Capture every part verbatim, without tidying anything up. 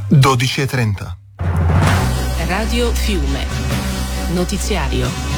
dodici e trenta. Radio Fiume. Notiziario.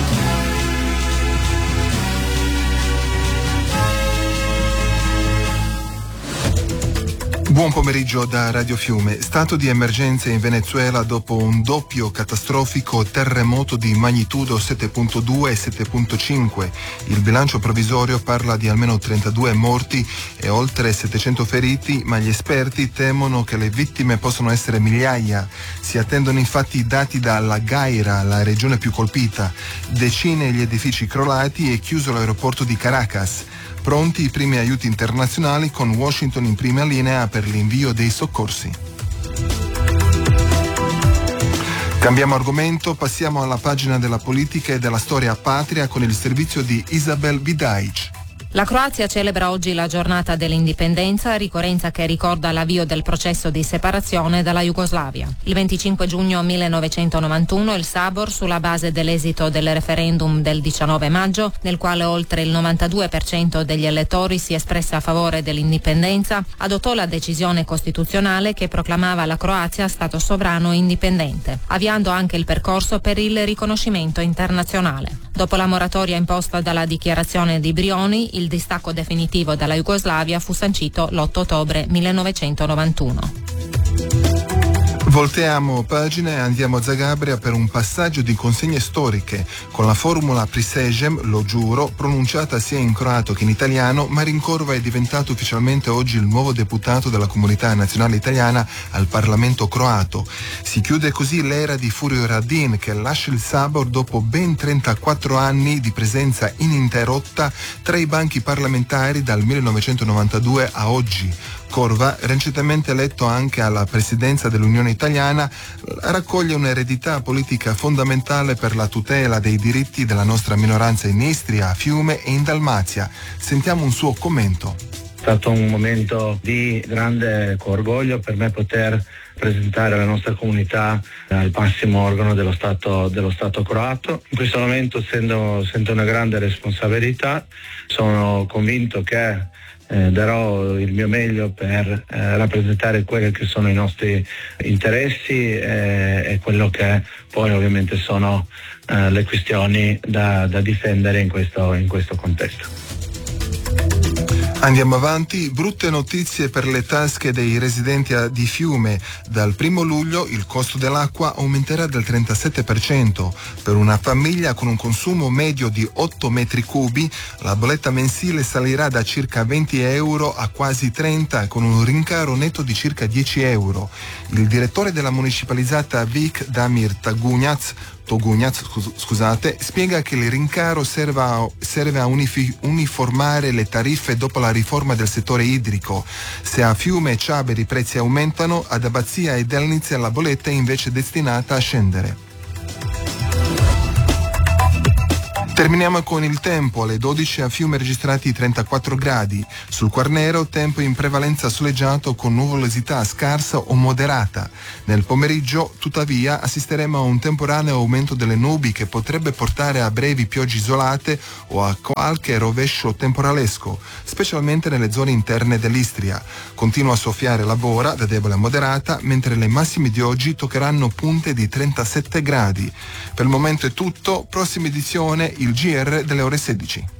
Buon pomeriggio da Radio Fiume. Stato di emergenza in Venezuela dopo un doppio catastrofico terremoto di magnitudo sette virgola due e sette virgola cinque. Il bilancio provvisorio parla di almeno trentadue morti e oltre settecento feriti, ma gli esperti temono che le vittime possano essere migliaia. Si attendono infatti dati dalla Gaira, la regione più colpita. Decine gli edifici crollati e chiuso l'aeroporto di Caracas. Pronti i primi aiuti internazionali con Washington in prima linea per l'invio dei soccorsi. Cambiamo argomento, passiamo alla pagina della politica e della storia patria con il servizio di Isabel Vidaic. La Croazia celebra oggi la giornata dell'indipendenza, ricorrenza che ricorda l'avvio del processo di separazione dalla Jugoslavia. Il venticinque giugno millenovecentonovantuno il Sabor, sulla base dell'esito del referendum del diciannove maggio, nel quale oltre il novantadue per cento degli elettori si espresse a favore dell'indipendenza, adottò la decisione costituzionale che proclamava la Croazia stato sovrano e indipendente, avviando anche il percorso per il riconoscimento internazionale. Dopo la moratoria imposta dalla dichiarazione di Brioni, il distacco definitivo dalla Jugoslavia fu sancito l'otto ottobre millenovecentonovantuno. Voltiamo pagina e andiamo a Zagabria per un passaggio di consegne storiche con la formula Prisegem, lo giuro, pronunciata sia in croato che in italiano. Marin Corva è diventato ufficialmente oggi il nuovo deputato della comunità nazionale italiana al Parlamento croato. Si chiude così l'era di Furio Radin, che lascia il Sabor dopo ben trentaquattro anni di presenza ininterrotta tra i banchi parlamentari dal millenovecentonovantadue a oggi. Corva, recentemente eletto anche alla presidenza dell'Unione Italiana, raccoglie un'eredità politica fondamentale per la tutela dei diritti della nostra minoranza in Istria, Fiume e in Dalmazia. Sentiamo un suo commento. È stato un momento di grande orgoglio per me poter presentare la nostra comunità al massimo organo dello Stato, dello Stato croato. In questo momento sento, sento una grande responsabilità, sono convinto che Eh, darò il mio meglio per eh, rappresentare quelli che sono i nostri interessi eh, e quello che poi ovviamente sono eh, le questioni da, da difendere in questo, in questo contesto. Andiamo avanti, brutte notizie per le tasche dei residenti di Fiume. Dal primo luglio il costo dell'acqua aumenterà del trentasette per cento. Per una famiglia con un consumo medio di otto metri cubi, la bolletta mensile salirà da circa venti euro a quasi trenta, con un rincaro netto di circa dieci euro. Il direttore della municipalizzata Vic, Damir Tagunjac, Togunjac, scusate, spiega che il rincaro serve a, serve a unifi, uniformare le tariffe dopo la riforma del settore idrico. Se a Fiume e Ciaberi i prezzi aumentano, ad Abbazia e Delnizia la bolletta è invece destinata a scendere. Terminiamo con il tempo. Alle dodici a Fiume registrati trentaquattro gradi. Sul Quarnero tempo in prevalenza soleggiato con nuvolosità scarsa o moderata. Nel pomeriggio, tuttavia, assisteremo a un temporaneo aumento delle nubi che potrebbe portare a brevi piogge isolate o a qualche rovescio temporalesco, specialmente nelle zone interne dell'Istria. Continua a soffiare la bora da debole a moderata, mentre le massime di oggi toccheranno punte di trentasette gradi. Per il momento è tutto. Prossima edizione, il G R delle ore sedici.